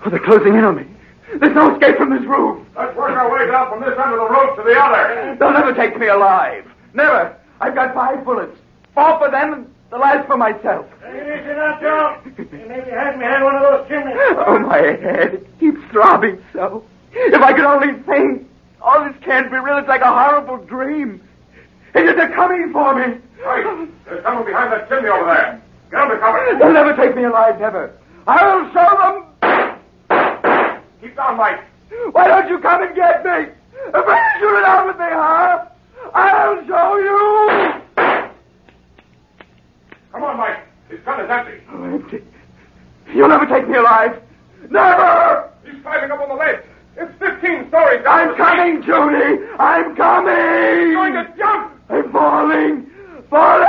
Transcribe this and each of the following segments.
Oh, they're closing in on me. There's no escape from this roof. Let's work our way down from this end of the roof to the other. They'll never take me alive. Never. I've got 5 bullets. 4 for them and the last for myself. Take it easy now, Joe. You maybe had me had one of those chimneys. Oh, my head. It keeps throbbing so. If I could only think. All this can't be real. It's like a horrible dream. They're coming for me. Right. There's someone behind that chimney over there. Get under cover. They'll never take me alive, never. I'll show them. Keep down, Mike. Why don't you come and get me? If I shoot it out with me, huh? I'll show you. Come on, Mike. His gun is empty. Oh, empty. You'll never take me alive. Never! He's climbing up on the ledge. It's 15 stories down. I'm coming, Judy. I'm coming. He's going to jump. I'm falling. Falling!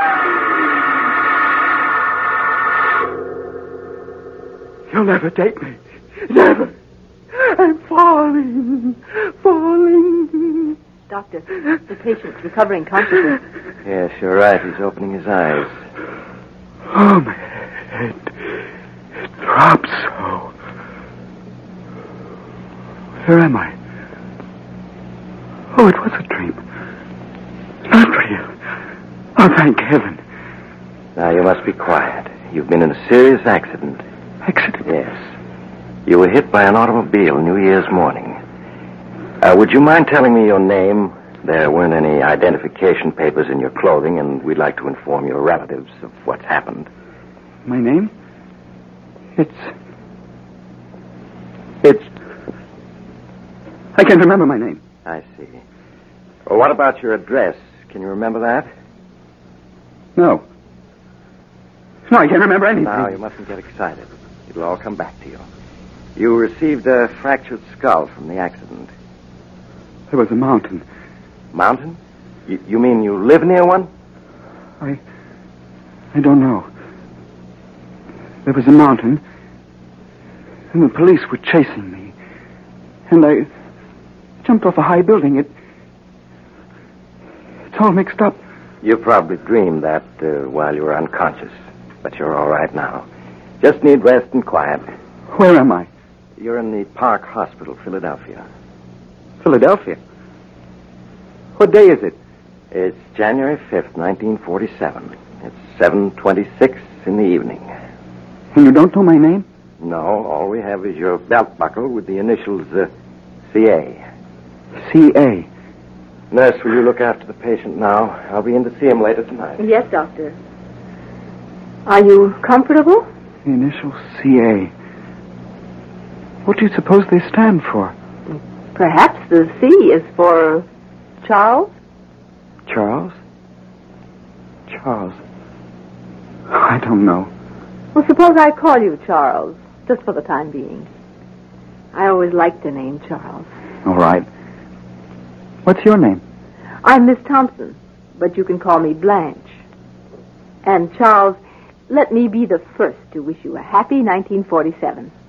You'll never take me. Never. I'm falling. Falling. Doctor, the patient's recovering consciousness. Yes, you're right. He's opening his eyes. Oh, my head. It throbs so. Where am I? Oh, it was a dream. Not real. Oh, thank heaven. Now, you must be quiet. You've been in a serious accident. Accident? Yes. You were hit by an automobile New Year's morning. Would you mind telling me your name? There weren't any identification papers in your clothing, and we'd like to inform your relatives of what's happened. My name? It's... I can't remember my name. I see. Well, what about your address? Can you remember that? No. No, I can't remember anything. Now, you mustn't get excited. It'll all come back to you. You received a fractured skull from the accident. There was a mountain. Mountain? You mean you live near one? I don't know. There was a mountain, and the police were chasing me. And I jumped off a high building. It's all mixed up. You probably dreamed that while you were unconscious, but you're all right now. Just need rest and quiet. Where am I? You're in the Park Hospital, Philadelphia. Philadelphia? What day is it? It's January 5th, 1947. It's 7:26 in the evening. And you don't know my name? No, all we have is your belt buckle with the initials C.A. C.A. Nurse, will you look after the patient now? I'll be in to see him later tonight. Yes, doctor. Are you comfortable? The initials C.A. What do you suppose they stand for? Perhaps the C is for Charles? Charles? Charles. I don't know. Well, suppose I call you Charles, just for the time being. I always liked the name Charles. All right. What's your name? I'm Miss Thompson, but you can call me Blanche. And Charles, let me be the first to wish you a happy 1947.